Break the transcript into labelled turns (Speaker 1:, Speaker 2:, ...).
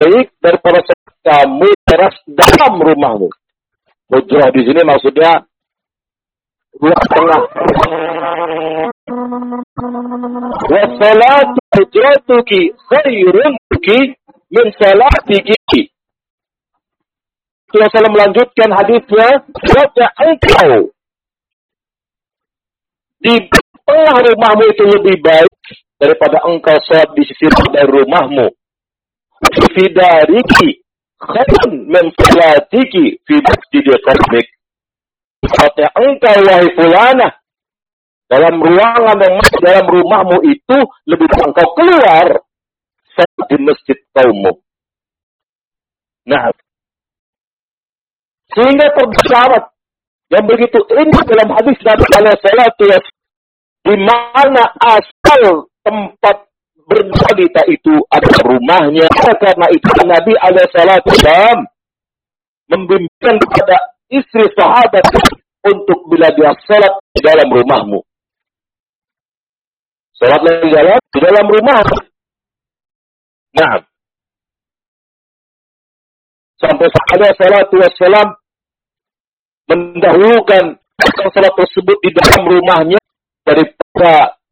Speaker 1: baik daripada kamu teras dalam rumahmu. Hujrah di sini maksudnya ruang tengah. Wa salatu hujratuki khairun ki min salatiki. Rasulullah melanjutkan hadisnya, jika engkau di tengah rumahmu itu lebih baik daripada engkau sholat di sisi dari rumahmu. Fi dariki khairun min salatiki fi masjidil qaumik. Sholatnya engkau wahai fulanah dalam ruangan yang masuk dalam rumahmu itu lebih baik engkau keluar sholat di masjid kaummu. Nah, sehingga terdapat yang begitu indah dalam hadis Nabi alaihi salatu di mana asal tempat berwanita itu adalah rumahnya. Karena itu Nabi alaihi salatu membimbingkan kepada istri sahabat untuk bila dia salat di dalam rumahmu. Salat di dalam rumah. Nah, sampai alaihi salatu wassalam mendahulukan salat tersebut di dalam rumahnya daripada